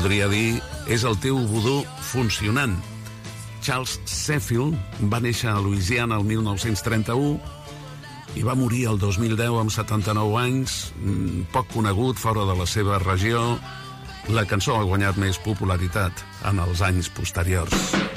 voldria dir és el teu vodú funcionant. Charles Sheffield va néixer a Louisiana el 1931 i va morir el 2010 amb 79 anys, poc conegut fora de la seva regió. La cançó ha guanyat més popularitat en els anys posteriors.